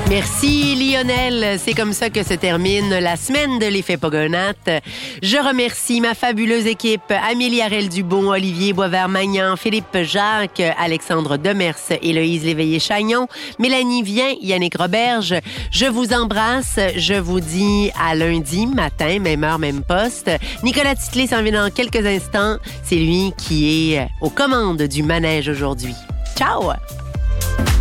Merci Lionel, c'est comme ça que se termine la semaine de l'effet Pogonates. Je remercie ma fabuleuse équipe, Amélie Harel-Dubon, Olivier Boisvert-Magnan, Philippe Jacques, Alexandre Demers, Héloïse Léveillé-Chagnon, Mélanie Vien, Yannick Roberge. Je vous embrasse, je vous dis à lundi matin, même heure, même poste. Nicolas Titley s'en vient dans quelques instants, c'est lui qui est aux commandes du manège aujourd'hui. Ciao!